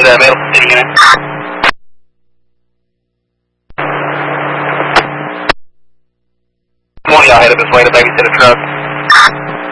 the Middle City unit. One of y'all headed this way to babysit a truck.